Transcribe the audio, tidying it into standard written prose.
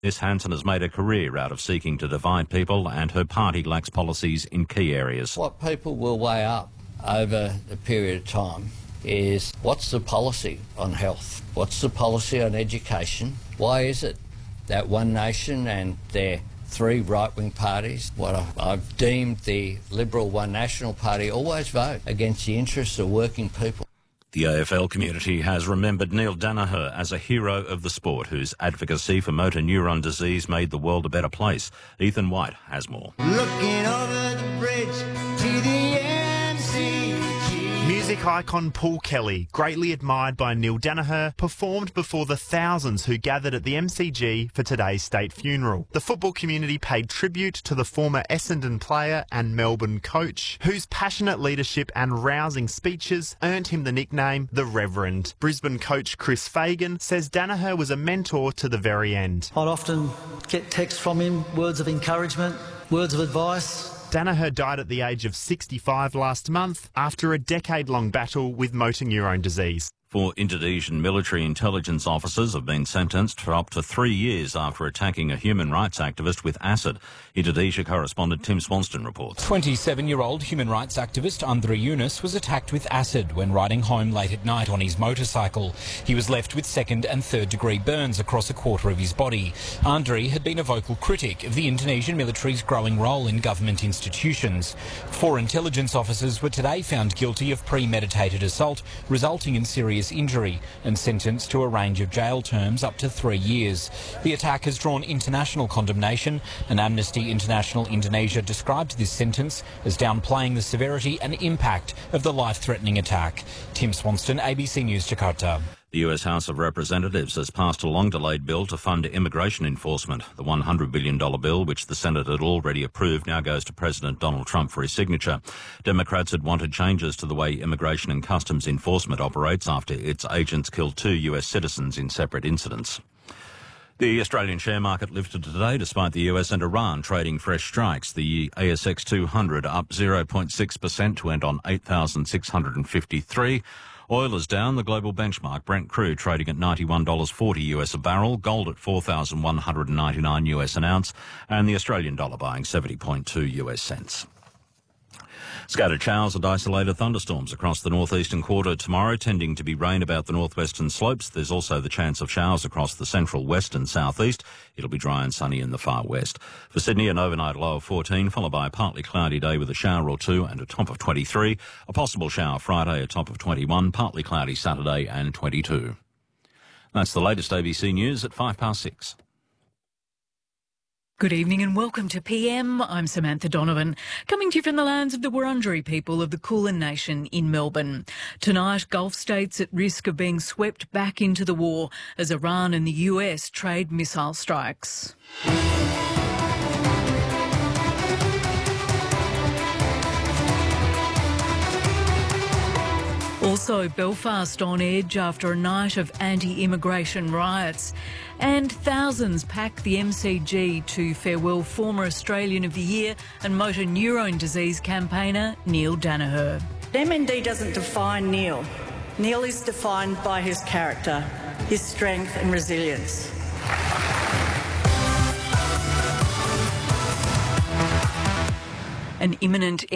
Miss Hanson has made a career out of seeking to divide people, and her party lacks policies in key areas. What people will weigh up over a period of time is what's the policy on health? What's the policy on education? Why is it that One Nation and their three right-wing parties, what I've deemed the Liberal One National Party, always vote against the interests of working people? The AFL community has remembered Neil Danaher as a hero of the sport whose advocacy for motor neuron disease made the world a better place. Ethan White has more. Looking over the bridge to the MCG. Music icon Paul Kelly, greatly admired by Neil Danaher, performed before the thousands who gathered at the MCG for today's state funeral. The football community paid tribute to the former Essendon player and Melbourne coach, whose passionate leadership and rousing speeches earned him the nickname The Reverend. Brisbane coach Chris Fagan says Danaher was a mentor to the very end. I'd often get texts from him, words of encouragement, words of advice. Danaher died at the age of 65 last month after a decade-long battle with motor neurone disease. Four Indonesian military intelligence officers have been sentenced for up to 3 years after attacking a human rights activist with acid. Indonesia correspondent Tim Swanston reports. 27-year-old human rights activist Andri Yunus was attacked with acid when riding home late at night on his motorcycle. He was left with second and third degree burns across a quarter of his body. Andri had been a vocal critic of the Indonesian military's growing role in government institutions. Four intelligence officers were today found guilty of premeditated assault, resulting in serious injury, and sentenced to a range of jail terms up to 3 years. The attack has drawn international condemnation, and Amnesty International Indonesia described this sentence as downplaying the severity and impact of the life-threatening attack. Tim Swanston, ABC News, Jakarta. The US House of Representatives has passed a long-delayed bill to fund immigration enforcement. The $100 billion bill, which the Senate had already approved, now goes to President Donald Trump for his signature. Democrats had wanted changes to the way Immigration and Customs Enforcement operates after its agents killed 2 US citizens in separate incidents. The Australian share market lifted today despite the US and Iran trading fresh strikes. The ASX 200 up 0.6% to end on 8,653. Oil is down. The global benchmark Brent crude trading at $91.40 US a barrel, gold at $4,199 US an ounce, and the Australian dollar buying 70.2 US cents. Scattered showers and isolated thunderstorms across the northeastern quarter tomorrow, tending to be rain about the northwestern slopes. There's also the chance of showers across the central west and southeast. It'll be dry and sunny in the far west. For Sydney, an overnight low of 14, followed by a partly cloudy day with a shower or two and a top of 23. A possible shower Friday, a top of 21, partly cloudy Saturday and 22. That's the latest ABC News at 6:05. Good evening and welcome to PM. I'm Samantha Donovan, coming to you from the lands of the Wurundjeri people of the Kulin Nation in Melbourne. Tonight, Gulf states at risk of being swept back into the war as Iran and the US trade missile strikes. Also, Belfast on edge after a night of anti-immigration riots. And thousands pack the MCG to farewell former Australian of the Year and motor neurone disease campaigner Neil Danaher. MND doesn't define Neil. Neil is defined by his character, his strength and resilience. An imminent